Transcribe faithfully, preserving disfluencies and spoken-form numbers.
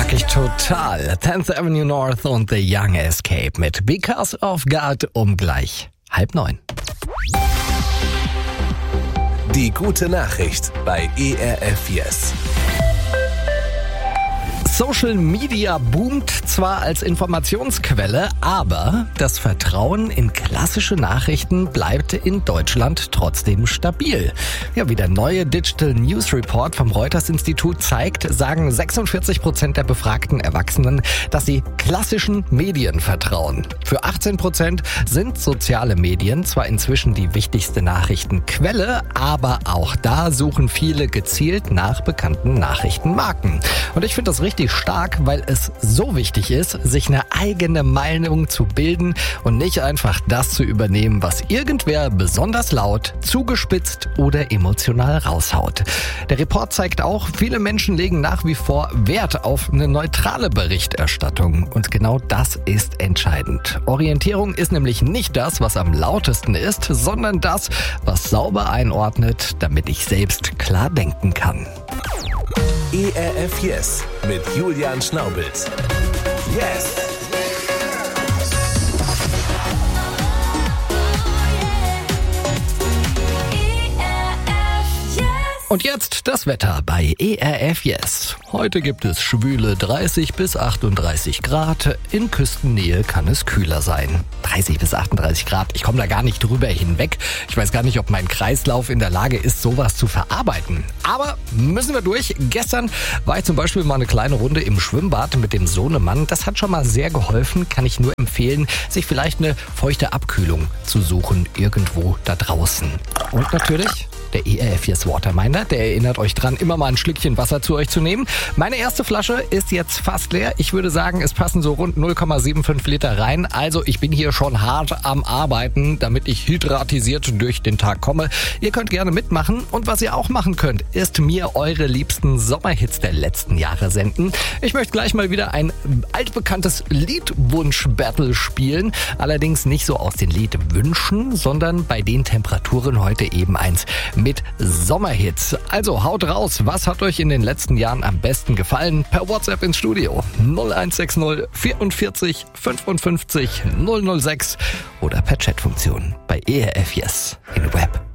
Mag ich total. tenth Avenue North und The Young Escape mit Because of God um gleich halb neun. Die gute Nachricht bei E R F Yes. Social Media boomt zwar als Informationsquelle, aber das Vertrauen in klassische Nachrichten bleibt in Deutschland trotzdem stabil. Ja, wie der neue Digital News Report vom Reuters-Institut zeigt, sagen sechsundvierzig Prozent der befragten Erwachsenen, dass sie klassischen Medien vertrauen. Für achtzehn Prozent sind soziale Medien zwar inzwischen die wichtigste Nachrichtenquelle, aber auch da suchen viele gezielt nach bekannten Nachrichtenmarken. Und ich finde das richtig stark, weil es so wichtig ist, sich eine eigene Meinung zu bilden und nicht einfach das zu übernehmen, was irgendwer besonders laut, zugespitzt oder emotional raushaut. Der Report zeigt auch, viele Menschen legen nach wie vor Wert auf eine neutrale Berichterstattung. Und genau das ist entscheidend. Orientierung ist nämlich nicht das, was am lautesten ist, sondern das, was sauber einordnet, damit ich selbst klar denken kann. E R F Yes mit Julian Schnaubelt. Yes! Und jetzt das Wetter bei E R F Yes. Heute gibt es schwüle dreißig bis achtunddreißig Grad. In Küstennähe kann es kühler sein. dreißig bis achtunddreißig Grad, ich komme da gar nicht drüber hinweg. Ich weiß gar nicht, ob mein Kreislauf in der Lage ist, sowas zu verarbeiten. Aber müssen wir durch. Gestern war ich zum Beispiel mal eine kleine Runde im Schwimmbad mit dem Sohnemann. Das hat schon mal sehr geholfen. Kann ich nur empfehlen, sich vielleicht eine feuchte Abkühlung zu suchen, irgendwo da draußen. Und natürlich der E R F Yes Waterminder, der erinnert euch dran, immer mal ein Schlückchen Wasser zu euch zu nehmen. Meine erste Flasche ist jetzt fast leer. Ich würde sagen, es passen so rund null Komma fünfundsiebzig Liter rein. Also ich bin hier schon hart am Arbeiten, damit ich hydratisiert durch den Tag komme. Ihr könnt gerne mitmachen. Und was ihr auch machen könnt, ist mir eure liebsten Sommerhits der letzten Jahre senden. Ich möchte gleich mal wieder ein altbekanntes Liedwunsch-Battle spielen. Allerdings nicht so aus den Liedwünschen, sondern bei den Temperaturen heute eben eins mit Sommerhits. Also haut raus, was hat euch in den letzten Jahren am besten gefallen? Per WhatsApp ins Studio null eins sechs null vierundvierzig fünfundfünfzig null null sechs oder per Chatfunktion bei E R F Yes in Web.